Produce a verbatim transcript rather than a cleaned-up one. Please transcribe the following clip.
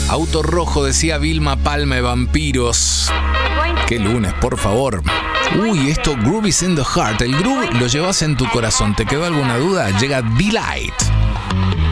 Auto rojo, decía Vilma Palma de Vampiros. Qué lunes, por favor. Uy, esto, Groove is in the heart. El groove lo llevas en tu corazón. ¿Te quedó alguna duda? Llega Delight.